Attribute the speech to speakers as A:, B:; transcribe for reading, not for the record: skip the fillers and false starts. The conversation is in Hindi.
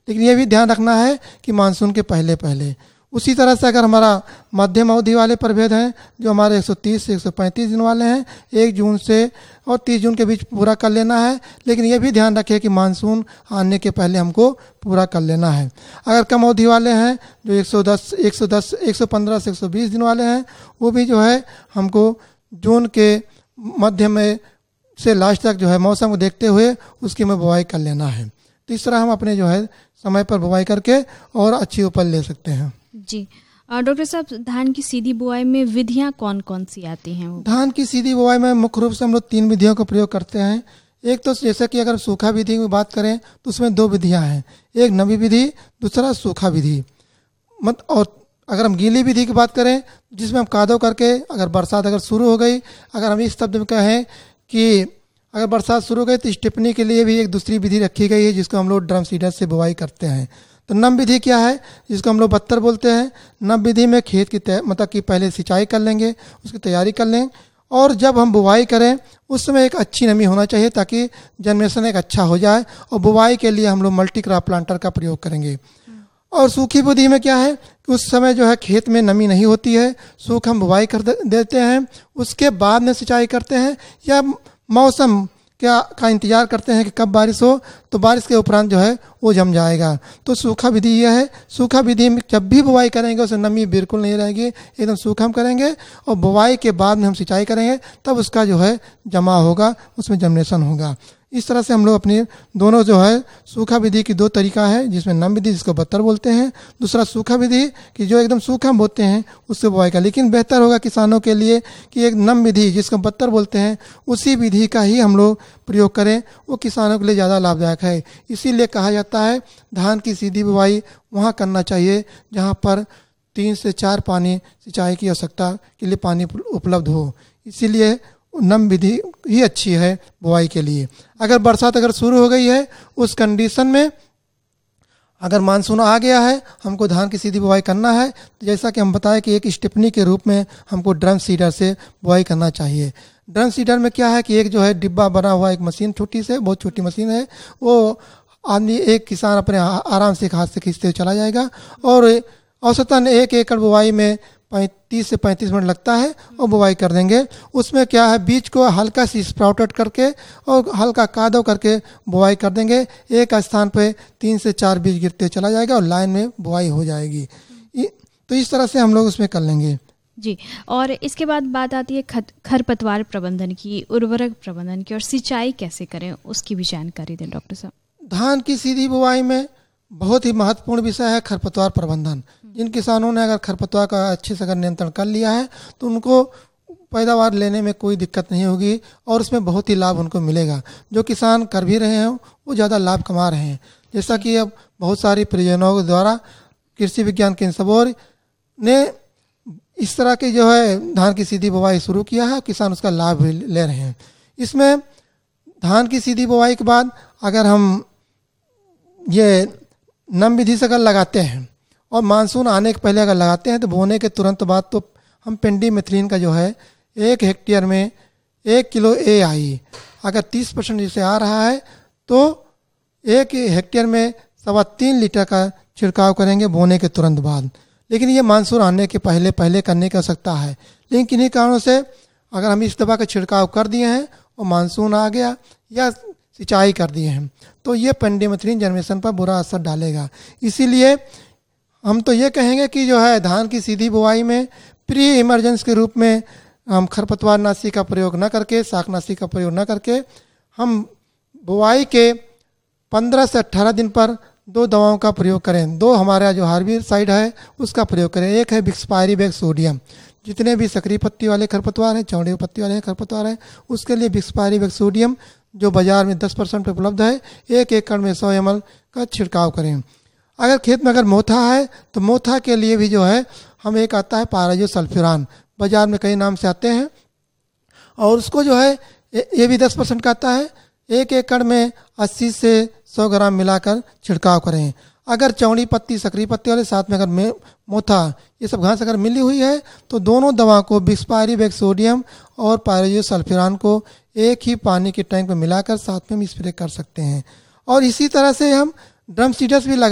A: लेकिन ये भी ध्यान रखना है कि मानसून के पहले पहले। उसी तरह से अगर हमारा मध्यम अवधि वाले प्रभेद हैं जो हमारे 130 से 135 दिन वाले हैं, 1 जून से और 30 जून के बीच पूरा कर लेना है। लेकिन ये भी ध्यान रखें कि मानसून आने के पहले हमको पूरा कर लेना है। अगर कम अवधि वाले हैं जो 115 से 120 दिन वाले हैं, वो भी जो है हमको जून के मध्य में से लास्ट तक जो है मौसम को देखते हुए उसकी में बुवाई कर लेना है। तो इस तरह हम अपने जो है समय पर बुवाई करके और अच्छी उपज ले सकते हैं।
B: जी डॉक्टर साहब, धान की सीधी बुआई में विधियां कौन कौन सी आती हैं?
A: धान की सीधी बुआई में मुख्य रूप से हम लोग 3 विधियों का प्रयोग करते हैं। एक तो जैसे कि अगर सूखा विधि की बात करें तो उसमें 2 विधियां हैं, एक नमी विधि, दूसरा सूखा विधि। और अगर हम गीली विधि की बात करें जिसमें हम कादो करके अगर बरसात अगर शुरू हो गई, अगर हम इस शब्द में कहें कि अगर बरसात शुरू हो गई तो इस टिप्पणी के लिए भी एक दूसरी विधि रखी गई है जिसको हम लोग ड्रम सीडर से बुवाई करते हैं। तो नम विधि क्या है, जिसको हम लोग बत्तर बोलते हैं। नम विधि में खेत की मतलब कि पहले सिंचाई कर लेंगे, उसकी तैयारी कर लें, और जब हम बुवाई करें उस समय एक अच्छी नमी होना चाहिए ताकि जनरेशन एक अच्छा हो जाए। और बुवाई के लिए हम लोग मल्टी क्रॉप प्लांटर का प्रयोग करेंगे। और सूखी विधि में क्या है कि उस समय जो है खेत में नमी नहीं होती है, सूख हम बुवाई कर देते हैं, उसके बाद में सिंचाई करते हैं या मौसम का इंतजार करते हैं कि कब बारिश हो, तो बारिश के उपरांत जो है वो जम जाएगा। तो सूखा विधि यह है। सूखा विधि में जब भी बुवाई करेंगे उसमें नमी बिल्कुल नहीं रहेगी, एकदम सूखा हम करेंगे और बुवाई के बाद में हम सिंचाई करेंगे, तब उसका जो है जमा होगा, उसमें जर्मिनेशन होगा। इस तरह से हम लोग अपनी दोनों जो है सूखा विधि की 2 तरीका है, जिसमें नम विधि जिसको बत्तर बोलते हैं, दूसरा सूखा विधि कि जो एकदम सूखा हम बोते हैं उससे बुआई का। लेकिन बेहतर होगा किसानों के लिए कि एक नम विधि जिसको बत्तर बोलते हैं उसी विधि का ही हम लोग प्रयोग करें, वो किसानों के लिए ज़्यादा लाभदायक है। इसीलिए कहा जाता है धान की सीधी बुआई वहाँ करना चाहिए जहाँ पर 3 से 4 पानी सिंचाई की आवश्यकता के लिए पानी उपलब्ध हो। इसीलिए नम विधि ही अच्छी है बुआई के लिए। अगर बरसात अगर शुरू हो गई है उस कंडीशन में अगर मानसून आ गया है, हमको धान की सीधी बुआई करना है, तो जैसा कि हम बताएं कि एक स्टेपनी के रूप में हमको ड्रम सीडर से बुआई करना चाहिए। ड्रम सीडर में क्या है कि एक जो है डिब्बा बना हुआ एक मशीन छोटी से बहुत छोटी मशीन है, वो आदमी एक किसान अपने आराम से एक हाथ से खींचते हुए चला जाएगा और औसतन 1 एकड़ बुआई में 30 से 35 मिनट लगता है और बुवाई कर देंगे। उसमें क्या है बीज को हल्का सी स्प्राउटेड करके और हल्का कादो करके बुवाई कर देंगे। एक स्थान पे 3 से 4 बीज गिरते चला जाएगा और लाइन में बुवाई हो जाएगी। तो इस तरह से हम लोग उसमें कर लेंगे
B: जी। और इसके बाद बात आती है खरपतवार प्रबंधन की, उर्वरक प्रबंधन की और सिंचाई कैसे करें, उसकी भी जानकारी दें डॉक्टर साहब।
A: धान की सीधी बुवाई में बहुत ही महत्वपूर्ण विषय है खरपतवार प्रबंधन। जिन किसानों ने अगर खरपतवार का अच्छे से अगर नियंत्रण कर लिया है तो उनको पैदावार लेने में कोई दिक्कत नहीं होगी और उसमें बहुत ही लाभ उनको मिलेगा। जो किसान कर भी रहे हैं वो ज़्यादा लाभ कमा रहे हैं। जैसा कि अब बहुत सारी परियोजनाओं के द्वारा कृषि विज्ञान केंद्र सबौर ने इस तरह की जो है धान की सीधी बुवाई शुरू किया है, किसान उसका लाभ भी ले रहे हैं। इसमें धान की सीधी बुवाई के बाद अगर हम ये नम विधि से अगर लगाते हैं और मानसून आने के पहले अगर लगाते हैं तो बोने के तुरंत बाद तो हम पेंडीमेथ्रिन का जो है 1 हेक्टेयर में 1 किलो AI अगर 30% जिसे आ रहा है तो 1 हेक्टेयर में 3.25 लीटर का छिड़काव करेंगे बोने के तुरंत बाद। लेकिन ये मानसून आने के पहले पहले करने की आवश्यकता है। लेकिन किन्हीं कारणों से अगर हम इस दवा का छिड़काव कर दिए हैं और मानसून आ गया या सिंचाई कर दिए हैं तो ये पेंडीमेथ्रिन जर्मिनेशन पर बुरा असर डालेगा। इसीलिए हम तो ये कहेंगे कि जो है धान की सीधी बुआई में प्री इमरजेंसी के रूप में हम खरपतवार नाशी का प्रयोग न करके, शाकनाशी का प्रयोग न करके, हम बुआई के 15 से 18 दिन पर 2 दवाओं का प्रयोग करें। 2 हमारा जो हार्बिसाइड है उसका प्रयोग करें। एक है बिक्सपायरीबैक सोडियम, जितने भी सक्रिय पत्ती वाले खरपतवार हैं, चौड़े पत्ती वाले खरपतवार हैं, उसके लिए बिक्सपायरीबैक सोडियम जो बाजार में 10% उपलब्ध है, 1 एकड़ में 100 ml का छिड़काव करें। अगर खेत में अगर मोथा है तो मोथा के लिए भी जो है हम एक आता है पाराजोसल्फ्यूरान, बाजार में कई नाम से आते हैं, और उसको जो है ये भी 10% का आता है। 1 एकड़ में 80 से 100 ग्राम मिलाकर छिड़काव करें। अगर चौड़ी पत्ती, सक्रिय पत्ती वाले, साथ में अगर मोथा, ये सब घास अगर मिली हुई है तो दोनों दवा को बिक्सपायरीबैक सोडियम और पाराजोसल्फ्यूरान को एक ही पानी के टैंक में मिलाकर साथ में हम स्प्रे कर सकते हैं। और इसी तरह से हम ड्रम सीडर्स भी